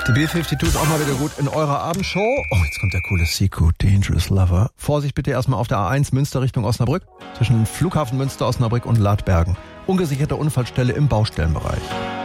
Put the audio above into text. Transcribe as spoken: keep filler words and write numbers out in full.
Die B zweiundfünfzig ist auch mal wieder gut in eurer Abendshow. Oh, jetzt kommt der coole Seco, Dangerous Lover. Vorsicht bitte erstmal auf der A eins Münster Richtung Osnabrück. Zwischen Flughafen Münster, Osnabrück und Ladbergen. Ungesicherte Unfallstelle im Baustellenbereich.